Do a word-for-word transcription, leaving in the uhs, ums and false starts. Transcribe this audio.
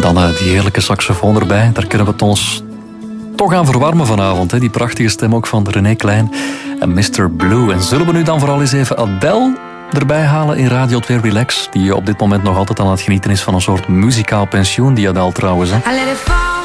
En dan uh, die heerlijke saxofoon erbij. Daar kunnen we het ons toch aan verwarmen vanavond. Hè? Die prachtige stem ook van René Klein en mister Blue. En zullen we nu dan vooral eens even Adele erbij halen in Radio twee Relax, die op dit moment nog altijd aan het genieten is van een soort muzikaal pensioen, die Adele trouwens. Hè?